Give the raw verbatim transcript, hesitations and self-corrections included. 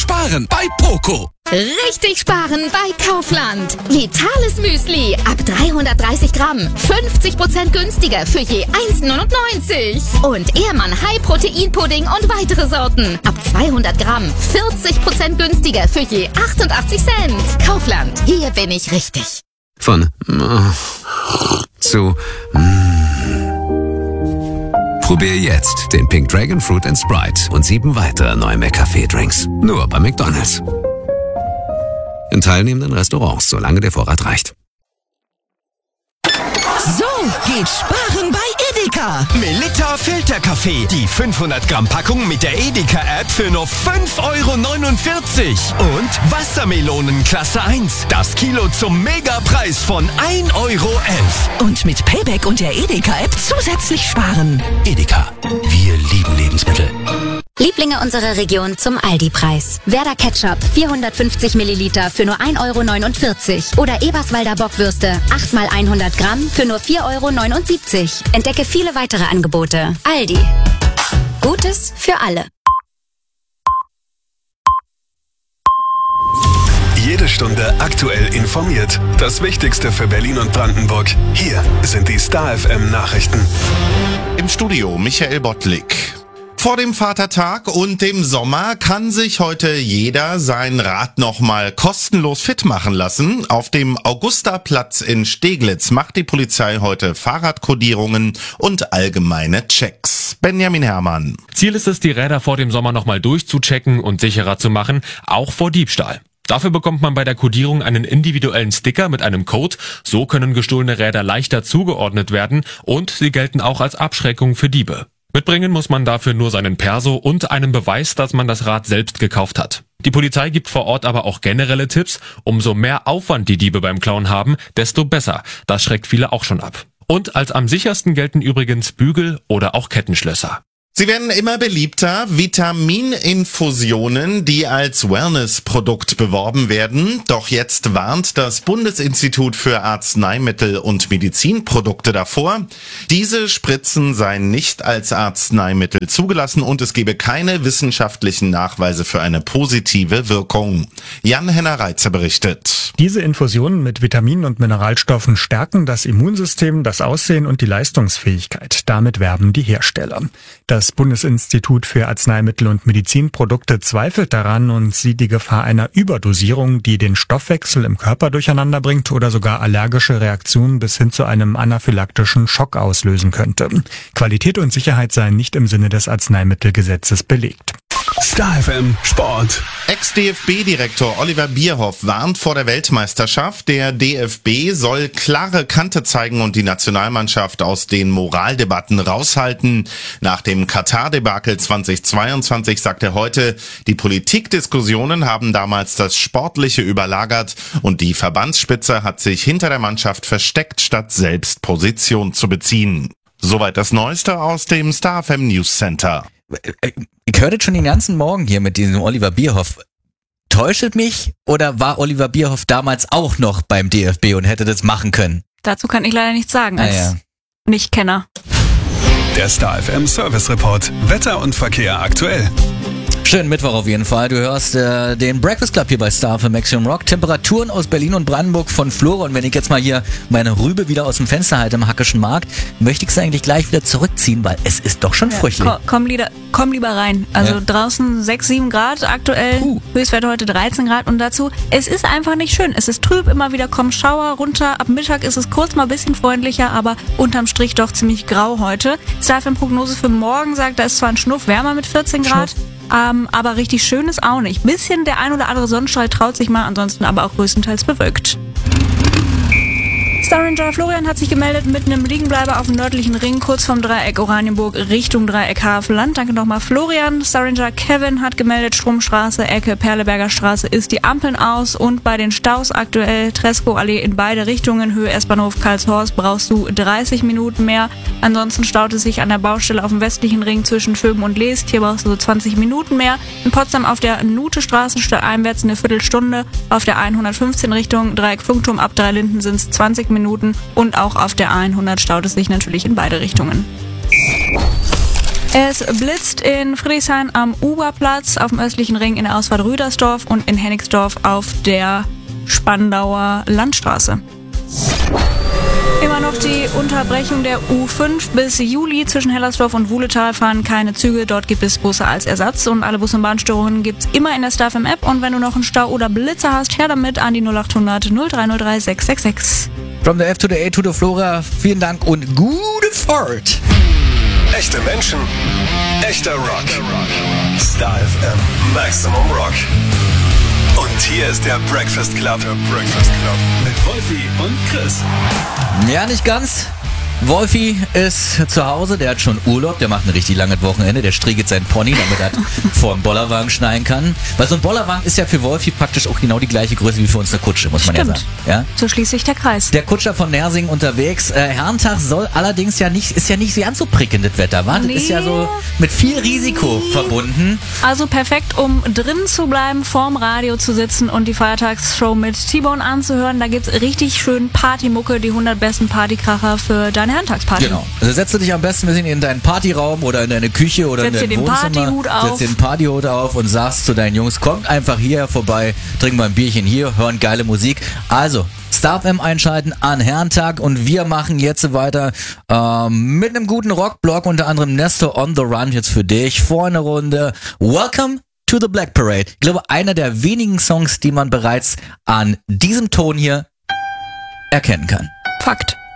sparen bei Poco. Richtig sparen bei Kaufland. Vitales Müsli ab dreihundertdreißig Gramm. fünfzig Prozent günstiger für je eins neunundneunzig. Und Ehrmann High Protein Pudding und weitere Sorten. Ab zweihundert Gramm. vierzig Prozent günstiger für je achtundachtzig Cent. Kaufland. Hier bin ich richtig. Von zu Probier jetzt den Pink Dragon Fruit and Sprite und sieben weitere neue McCafé-Drinks. Nur bei McDonald's. In teilnehmenden Restaurants, solange der Vorrat reicht. So geht Sparen bei Edeka. Melitta Filterkaffee. Die fünfhundert Gramm Packung mit der Edeka-App für nur fünf Euro neunundvierzig. Und Wassermelonen Klasse eins. Das Kilo zum Megapreis von ein Euro elf. Und mit Payback und der Edeka-App zusätzlich sparen. Edeka. Wir lieben Lebensmittel. Lieblinge unserer Region zum Aldi-Preis. Werder Ketchup vierhundertfünfzig Milliliter für nur ein Euro neunundvierzig. Oder Eberswalder Bockwürste acht mal hundert Gramm für nur vier Euro neunundsiebzig. Entdecke viele weitere Angebote. Aldi. Gutes für alle. Jede Stunde aktuell informiert. Das Wichtigste für Berlin und Brandenburg. Hier sind die Star F M Nachrichten. Im Studio Michael Bottlik. Vor dem Vatertag und dem Sommer kann sich heute jeder sein Rad nochmal kostenlos fit machen lassen. Auf dem Augustaplatz in Steglitz macht die Polizei heute Fahrradkodierungen und allgemeine Checks. Benjamin Herrmann. Ziel ist es, die Räder vor dem Sommer nochmal durchzuchecken und sicherer zu machen, auch vor Diebstahl. Dafür bekommt man bei der Kodierung einen individuellen Sticker mit einem Code. So können gestohlene Räder leichter zugeordnet werden und sie gelten auch als Abschreckung für Diebe. Mitbringen muss man dafür nur seinen Perso und einen Beweis, dass man das Rad selbst gekauft hat. Die Polizei gibt vor Ort aber auch generelle Tipps. Umso mehr Aufwand die Diebe beim Klauen haben, desto besser. Das schreckt viele auch schon ab. Und als am sichersten gelten übrigens Bügel oder auch Kettenschlösser. Sie werden immer beliebter. Vitamininfusionen, die als Wellness-Produkt beworben werden. Doch jetzt warnt das Bundesinstitut für Arzneimittel und Medizinprodukte davor. Diese Spritzen seien nicht als Arzneimittel zugelassen und es gebe keine wissenschaftlichen Nachweise für eine positive Wirkung. Jan-Henner Reitzer berichtet. Diese Infusionen mit Vitaminen und Mineralstoffen stärken das Immunsystem, das Aussehen und die Leistungsfähigkeit. Damit werben die Hersteller. Das Bundesinstitut für Arzneimittel und Medizinprodukte zweifelt daran und sieht die Gefahr einer Überdosierung, die den Stoffwechsel im Körper durcheinander bringt oder sogar allergische Reaktionen bis hin zu einem anaphylaktischen Schock auslösen könnte. Qualität und Sicherheit seien nicht im Sinne des Arzneimittelgesetzes belegt. Star F M Sport. Ex-D F B-Direktor Oliver Bierhoff warnt vor der Weltmeisterschaft. Der D F B soll klare Kante zeigen und die Nationalmannschaft aus den Moraldebatten raushalten. Nach dem Katar-Debakel zweitausendzweiundzwanzig sagt er heute, die Politikdiskussionen haben damals das Sportliche überlagert und die Verbandsspitze hat sich hinter der Mannschaft versteckt, statt selbst Position zu beziehen. Soweit das Neueste aus dem Star F M News Center. Ich höre das schon den ganzen Morgen hier mit diesem Oliver Bierhoff. Täuscht es mich oder war Oliver Bierhoff damals auch noch beim D F B und hätte das machen können? Dazu kann ich leider nichts sagen als ah, ja. Nicht-Kenner. Der Star F M Service Report. Wetter und Verkehr aktuell. Schönen Mittwoch auf jeden Fall. Du hörst äh, den Breakfast Club hier bei Star F M Maximum Rock. Temperaturen aus Berlin und Brandenburg von Flora. Und wenn ich jetzt mal hier meine Rübe wieder aus dem Fenster halte im Hackischen Markt, möchte ich sie eigentlich gleich wieder zurückziehen, weil es ist doch schon ja, früchlich. Komm, komm, lieber, komm lieber rein. Also ja. Draußen sechs, sieben Grad aktuell. Uh. Höchstwert heute dreizehn Grad. Und dazu, es ist einfach nicht schön. Es ist trüb, immer wieder kommen Schauer runter. Ab Mittag ist es kurz mal ein bisschen freundlicher, aber unterm Strich doch ziemlich grau heute. Star F M Prognose für morgen sagt, da ist zwar ein Schnuff wärmer mit vierzehn Grad. Schnuff. Ähm, aber richtig schön ist auch nicht. Bisschen der ein oder andere Sonnenstrahl traut sich mal, ansonsten aber auch größtenteils bewölkt. Star Ranger Florian hat sich gemeldet mit einem Liegenbleiber auf dem nördlichen Ring, kurz vom Dreieck Oranienburg Richtung Dreieck Havelland. Danke nochmal Florian. Star Ranger Kevin hat gemeldet, Stromstraße, Ecke Perleberger Straße ist die Ampeln aus und bei den Staus aktuell Treskow-Allee in beide Richtungen, Höhe S-Bahnhof Karlshorst, brauchst du dreißig Minuten mehr. Ansonsten staut es sich an der Baustelle auf dem westlichen Ring zwischen Vöben und Leest. Hier brauchst du so zwanzig Minuten mehr. In Potsdam auf der Nute-Straße stadteinwärts eine Viertelstunde. Auf der hundertfünfzehn Richtung Dreieck Funkturm ab Dreilinden sind es zwanzig Minuten und auch auf der hundert staut es sich natürlich in beide Richtungen. Es blitzt in Friedrichshain am Uberplatz, auf dem östlichen Ring in der Ausfahrt Rüdersdorf und in Hennigsdorf auf der Spandauer Landstraße. Immer noch die Unterbrechung der U fünf bis Juli zwischen Hellersdorf und Wuhletal fahren keine Züge. Dort gibt es Busse als Ersatz und alle Bus- und Bahnstörungen gibt's immer in der Star F M App. Und wenn du noch einen Stau oder Blitzer hast, her damit an die null acht hundert null drei null drei sechs sechs sechs. From the F to the A to the Flora, vielen Dank und gute Fahrt. Echte Menschen, echter Rock. Star F M Maximum Rock. Und hier ist der Breakfast Club. Der Breakfast Club. Mit Wolfi und Chris. Ja, nicht ganz. Wolfi ist zu Hause, der hat schon Urlaub, der macht ein richtig langes Wochenende, der striegelt seinen Pony, damit er vor dem Bollerwagen schneiden kann. Weil so ein Bollerwagen ist ja für Wolfi praktisch auch genau die gleiche Größe wie für uns eine Kutsche, muss man Stimmt. ja sagen. Ja? So schließt sich der Kreis. Der Kutscher von Nersing unterwegs. Äh, Herrentag soll allerdings ja nicht, ist ja nicht so ganz so prickelnd, das Wetter, war? Nee. Das ist ja so mit viel Risiko verbunden. Also perfekt, um drin zu bleiben, vorm Radio zu sitzen und die Feiertagsshow mit T-Bone anzuhören. Da gibt's richtig schön Partymucke, die hundert besten Partykracher für deine Herrentagsparty. Genau. Also setzt du dich am besten ein bisschen in deinen Partyraum oder in deine Küche oder Setz in dein dir den Wohnzimmer. Partyhut auf. Setz dir den Partyhut auf und sagst zu deinen Jungs, kommt einfach hier vorbei, trinken mal ein Bierchen hier, hören geile Musik. Also, Star F M einschalten an Herrentag und wir machen jetzt weiter ähm, mit einem guten Rockblock, unter anderem Nestor on the Run jetzt für dich. Vor einer Runde Welcome to the Black Parade. Ich glaube, einer der wenigen Songs, die man bereits an diesem Ton hier erkennen kann. Fakt.